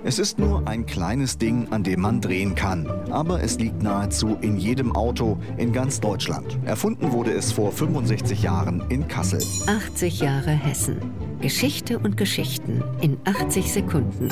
Es ist nur ein kleines Ding, an dem man drehen kann. Aber es liegt nahezu in jedem Auto in ganz Deutschland. Erfunden wurde es vor 65 Jahren in Kassel. 80 Jahre Hessen. Geschichte und Geschichten in 80 Sekunden.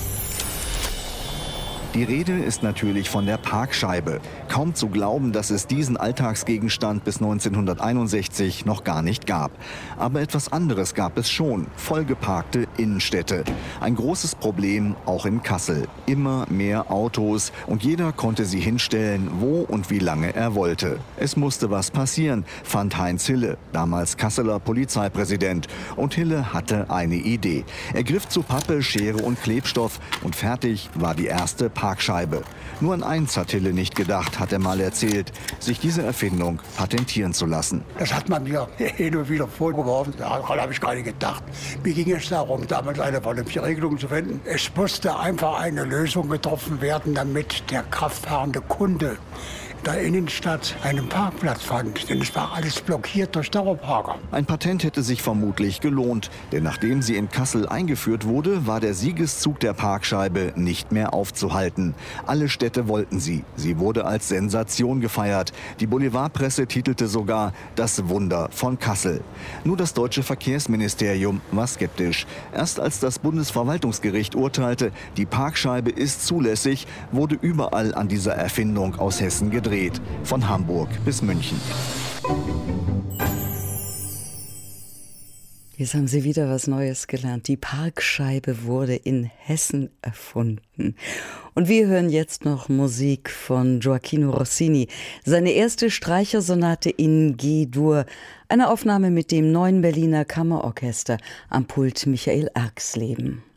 Die Rede ist natürlich von der Parkscheibe. Kaum zu glauben, dass es diesen Alltagsgegenstand bis 1961 noch gar nicht gab. Aber etwas anderes gab es schon: vollgeparkte Innenstädte. Ein großes Problem auch in Kassel. Immer mehr Autos und jeder konnte sie hinstellen, wo und wie lange er wollte. Es musste was passieren, fand Heinz Hille, damals Kasseler Polizeipräsident. Und Hille hatte eine Idee. Er griff zu Pappe, Schere und Klebstoff und fertig war die erste Parkscheibe. Nur an eins hat Hille nicht gedacht, hat er mal erzählt: sich diese Erfindung patentieren zu lassen. Das hat man mir hin und wieder vorgeworfen. Daran habe ich gar nicht gedacht. Mir ging es darum, damals eine vernünftige Regelung zu finden. Es musste einfach eine Lösung getroffen werden, damit der kraftfahrende Kunde in der Innenstadt einen Parkplatz fand. Denn es war alles blockiert durch Dauerparker. Ein Patent hätte sich vermutlich gelohnt. Denn nachdem sie in Kassel eingeführt wurde, war der Siegeszug der Parkscheibe nicht mehr aufzuhalten. Alle Städte wollten sie. Sie wurde als Sensation gefeiert. Die Boulevardpresse titelte sogar „Das Wunder von Kassel". Nur das deutsche Verkehrsministerium war skeptisch. Erst als das Bundesverwaltungsgericht urteilte, die Parkscheibe ist zulässig, wurde überall an dieser Erfindung aus Hessen gedreht. Von Hamburg bis München. Jetzt haben Sie wieder was Neues gelernt. Die Parkscheibe wurde in Hessen erfunden. Und wir hören jetzt noch Musik von Gioachino Rossini. Seine erste Streichersonate in G-Dur. Eine Aufnahme mit dem Neuen Berliner Kammerorchester am Pult Michael Erxleben.